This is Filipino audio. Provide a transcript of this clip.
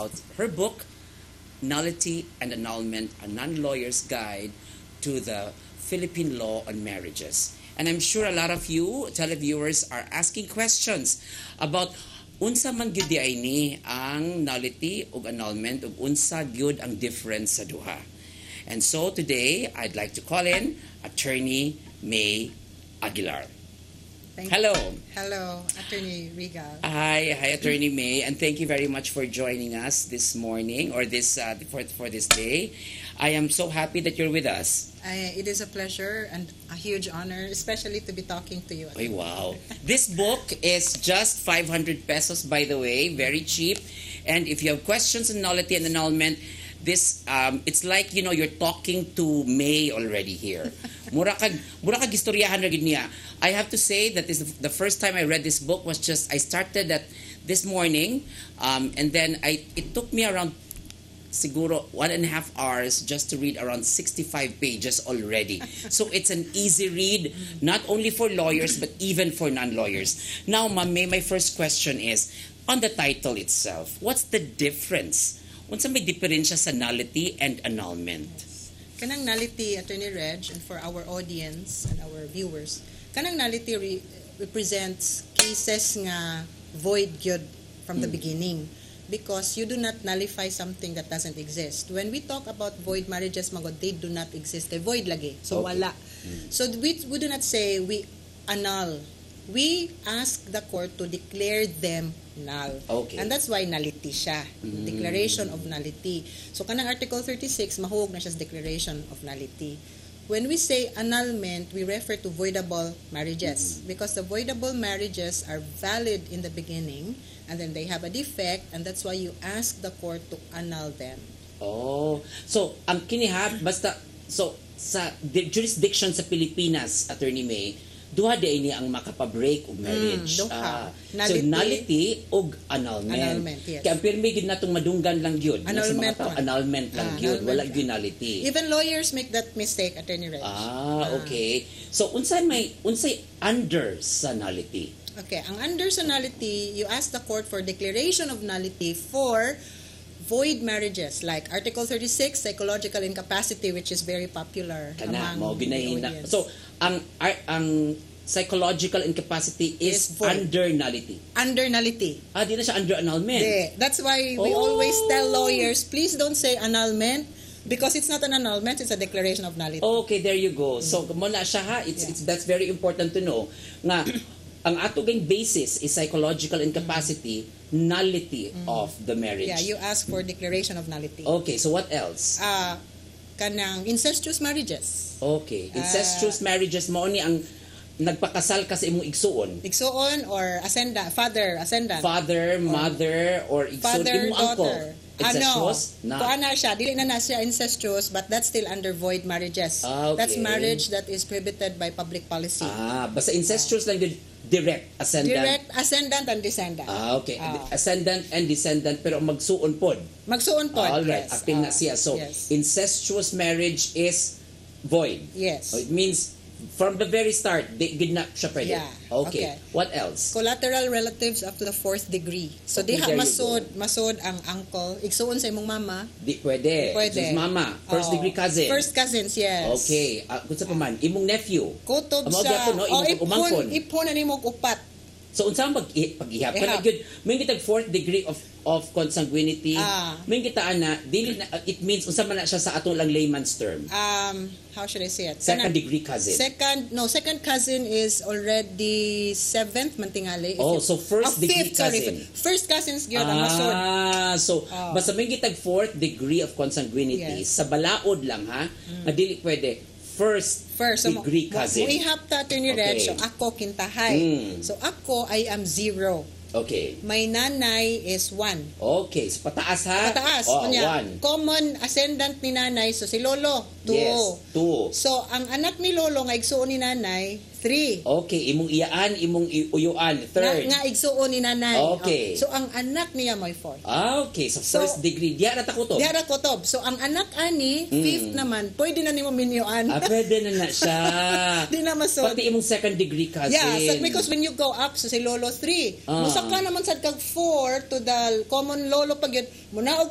about her book, Nullity and Annulment, a Non-Lawyer's Guide to the Philippine Law on Marriages. And I'm sure a lot of you, televiewers, are asking questions about unsa man gyud ay ni ang nullity ug annulment ug unsa gyud ang difference sa duha. And so today, I'd like to call in Attorney May Aguilar. Hello. Hello, Attorney Regal. Hi, Attorney May, and thank you very much for joining us this morning or this for this day. I am so happy that you're with us. It is a pleasure and a huge honor, especially to be talking to you. Ay, wow. This book is just 500 pesos, by the way, very cheap. And if you have questions on nullity and annulment, this it's like you're talking to May already here. Mura kag istoryahan ra gid niya. I have to say that this the first time I read this book was just I started that this morning, and then it took me around siguro 1.5 hours just to read around 65 pages already. So it's an easy read, not only for lawyers but even for non-lawyers. Now, Ma'am May, my first question is on the title itself. What's the difference? Unsa may diferensya sa nullity and annulment? Kanang nullity, Attorney Reg, and for our audience and our viewers, kanang nullity represents cases nga void gyud from the beginning, because you do not nullify something that doesn't exist. When we talk about void marriages, magod, they do not exist. Kay void lagi. So Okay. wala. So we do not say we annul. We ask the court to declare them null. Okay. And that's why nullity siya. Declaration of nullity. So kanang Article 36, mahuwag na siya sa declaration of nullity. When we say annulment, we refer to voidable marriages, because the voidable marriages are valid in the beginning and then they have a defect, and that's why you ask the court to annul them. Oh, so ang kinihap basta so sa jurisdiction sa Pilipinas, Attorney May, duha day ni ang makapabreak og marriage. Duha. So nullity og annulment. Annulment, yes. Kaya ang pirmi gid natong madunggan lang gyud. Annulment Sa mga tao, one. annulment lang gyud, Annulment wala lang. gyud nullity. Even lawyers make that mistake, Attorney Reg. Okay. So unsay under sa nullity? Okay, ang under sa nullity, you ask the court for declaration of nullity for void marriages like Article 36, psychological incapacity, which is very popular Kana among mo the ginahina. audience. So ang psychological incapacity is void. under nullity. Under nullity. Di na siya under annulment. That's why we always tell lawyers, please don't say annulment, because it's not an annulment, it's a declaration of nullity. Okay, there you go. So mo na siya ha. It's that's very important to know nga ang ato gang basis is psychological incapacity, nullity of the marriage. Yeah, you ask for declaration of nullity. Okay, so what else? Kanang incestuous marriages. Okay, incestuous marriages mo ni ang nagpakasal ka sa imong igsuon. Igsuon or ascendant. Father, mother, or igsuon Father, imong uncle. daughter. Incestuous? Kuan na siya. Dili na siya incestuous, but that's still under void marriages. Okay. That's marriage that is prohibited by public policy. Basta incestuous lang yun, direct ascendant. Direct ascendant and descendant. Okay. Ascendant and descendant, pero magsuon pod. Magsuon po. Alright, Yes. apil na siya. So, yes. incestuous marriage is void. Yes. So, it means from the very start, gid na siya pwede. Yeah. Okay. Okay. What else? Collateral relatives up to the 4th degree. So Okay, diha there you masod ang uncle. Igsuon sa imong mama. Di pwede. Pwede. Just mama. First degree cousin. First cousins, yes. Okay. Kung sa paman, imong nephew. Kutob Amo sa gyapon, no? Imong umangkon. ipon na nimo upat. So unsa ang pag-ihap? Kana Ihap. gyud may gitag 4th degree of consanguinity. May gitaan na dili na it means unsa man na siya sa atong lang layman's term. How should I say it? Second degree cousin. Second cousin is already 7th man tingali. So first degree fifth, sorry. cousin. First cousins gyud ang masod. So basta may gitag 4th degree of consanguinity Yes. sa balaod lang ha. Nga dili pwede first degree cousin. Muihap ta Attorney Reg, so ako kintahay. So ako I am 0. Okay. My nanay is 1. Okay, so pataas ha? Pataas. Kunya, 1. Common ascendant ni nanay, so si Lolo, 2. Yes, 2. So, ang anak ni Lolo nga igsuon ni nanay, 3. Okay, imong iyaan, imong uyuan. Third. Nga igsuon ni nanay. Okay. So ang anak niya may 4. Okay, so first degree. Diya na takutob. Diara kotob. So ang anak ani, fifth naman, pwede na nimo minyuan. Pwede na siya. Di na masod. Pati imong second degree cousin. Yeah, so because when you go up, so si lolo 3. Musa ka naman sad kag 4 to the common lolo pag yun, munaog